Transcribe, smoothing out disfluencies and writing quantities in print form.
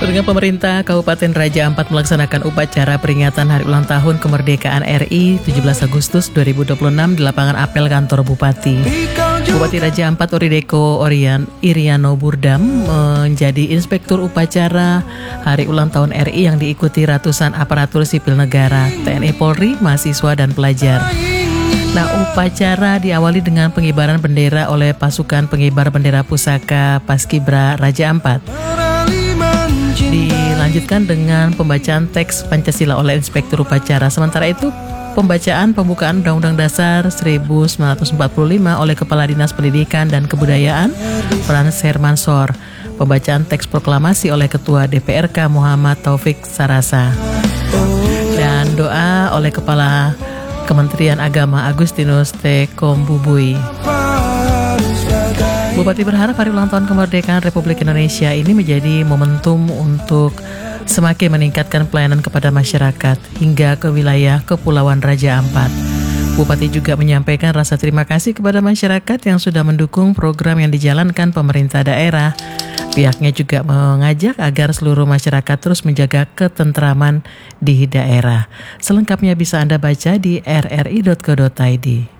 Pendengar, pemerintah Kabupaten Raja Ampat melaksanakan upacara peringatan Hari Ulang Tahun Kemerdekaan RI 17 Agustus 2026 di lapangan apel kantor Bupati. Bupati Raja Ampat Orideko Iriano Burdam menjadi inspektur upacara Hari Ulang Tahun RI yang diikuti ratusan aparatur sipil negara, TNI Polri, mahasiswa dan pelajar. Nah, upacara diawali dengan pengibaran bendera oleh pasukan pengibar bendera pusaka Paskibra Raja Ampat. Dilanjutkan dengan pembacaan teks Pancasila oleh inspektur upacara. Sementara itu, pembacaan pembukaan Undang-Undang Dasar 1945 oleh Kepala Dinas Pendidikan dan Kebudayaan Frans Hermansor. Pembacaan teks proklamasi oleh Ketua DPRK Muhammad Taufik Sarasa. Dan doa oleh Kepala Kementerian Agama Agustinus T. Kombubui. Bupati berharap Hari Ulang Tahun Kemerdekaan Republik Indonesia ini menjadi momentum untuk semakin meningkatkan pelayanan kepada masyarakat hingga ke wilayah Kepulauan Raja Ampat. Bupati juga menyampaikan rasa terima kasih kepada masyarakat yang sudah mendukung program yang dijalankan pemerintah daerah. Pihaknya juga mengajak agar seluruh masyarakat terus menjaga ketentraman di daerah. Selengkapnya bisa Anda baca di rri.co.id.